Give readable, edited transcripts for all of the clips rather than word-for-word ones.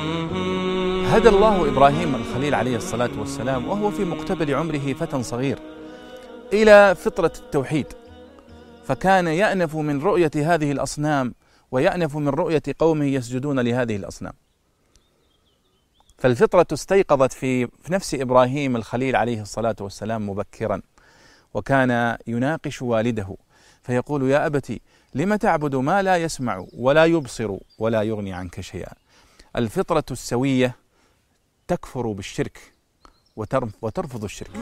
هدى الله إبراهيم الخليل عليه الصلاة والسلام وهو في مقتبل عمره فتى صغير إلى فطرة التوحيد، فكان يأنف من رؤية هذه الأصنام ويأنف من رؤية قومه يسجدون لهذه الأصنام. فالفطرة استيقظت في نفس إبراهيم الخليل عليه الصلاة والسلام مبكرا، وكان يناقش والده فيقول: يا أبت لم تعبد ما لا يسمع ولا يبصر ولا يغني عنك شيئا. الفطرة السوية تكفر بالشرك وترفض الشرك.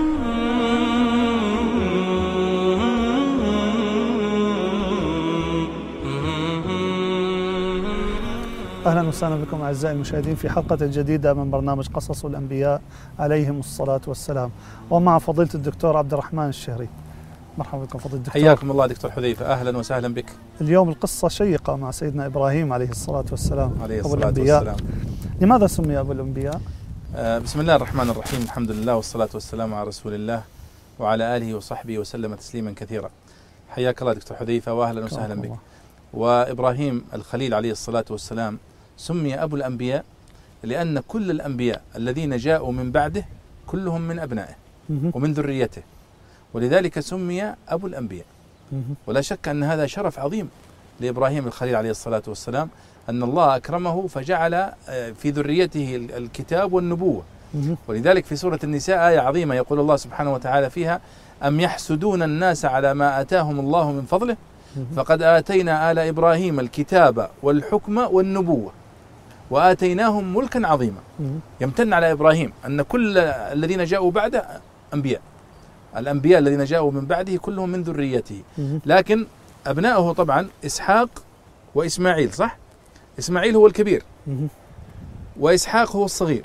أهلا وسهلا بكم أعزائي المشاهدين في حلقة جديدة من برنامج قصص الأنبياء عليهم الصلاة والسلام، ومع فضيلة الدكتور عبد الرحمن الشهري. مرحبا بكم فضيلة الدكتور. حياكم الله دكتور حذيفة، أهلا وسهلا بك. اليوم القصة شيقة مع سيدنا إبراهيم عليه الصلاة والسلام، عليه أبو الصلاة الأنبياء. والسلام. لماذا سمي أبو الأنبياء؟ بسم الله الرحمن الرحيم، الحمد لله والصلاة والسلام على رسول الله وعلى آله وصحبه وسلم تسليما كثيرا. حياك الله دكتور حذيفة وأهلا وسهلا بك. وإبراهيم الخليل عليه الصلاة والسلام سمي أبو الأنبياء لأن كل الأنبياء الذين جاءوا من بعده كلهم من أبنائه ومن ذريته، ولذلك سمي أبو الأنبياء. ولا شك أن هذا شرف عظيم لإبراهيم الخليل عليه الصلاة والسلام، أن الله أكرمه فجعل في ذريته الكتاب والنبوة. ولذلك في سورة النساء آية عظيمة يقول الله سبحانه وتعالى فيها: أم يحسدون الناس على ما آتاهم الله من فضله فقد آتينا آل إبراهيم الكتاب والحكم والنبوة وآتيناهم ملكا عظيما. يمتن على إبراهيم أن كل الذين جاءوا بعده أنبياء، الأنبياء الذين جاءوا من بعده كلهم من ذريته، لكن أبنائه طبعا إسحاق وإسماعيل، صح؟ إسماعيل هو الكبير وإسحاق هو الصغير.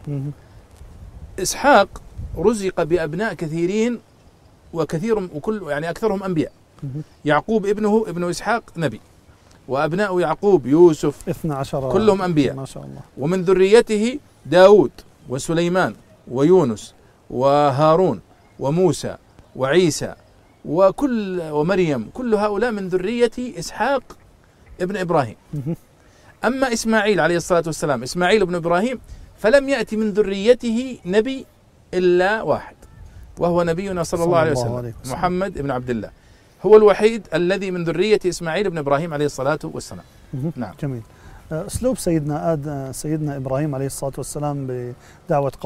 إسحاق رزق بأبناء كثيرين وكل يعني أكثرهم أنبياء. يعقوب ابن إسحاق نبي، وأبناء يعقوب يوسف 12 كلهم أنبياء ما شاء الله. ومن ذريته داود وسليمان ويونس وهارون وموسى وعيسى ومريم، كل هؤلاء من ذرية إسحاق ابن إبراهيم. أما إسماعيل عليه الصلاة والسلام، إسماعيل ابن إبراهيم، فلم يأتي من ذريته نبي إلا واحد، وهو نبينا صلى الله عليه وسلم محمد ابن عبد الله، هو الوحيد الذي من ذرية إسماعيل ابن إبراهيم عليه الصلاة والسلام. نعم. جميل. أسلوب سيدنا إبراهيم عليه الصلاة والسلام بدعوة